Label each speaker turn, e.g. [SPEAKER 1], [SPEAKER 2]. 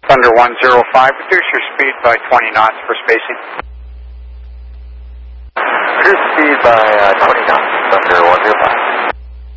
[SPEAKER 1] Thunder 105, reduce your speed by 20 knots for spacing.
[SPEAKER 2] Reduce speed by 20 knots, Thunder 105.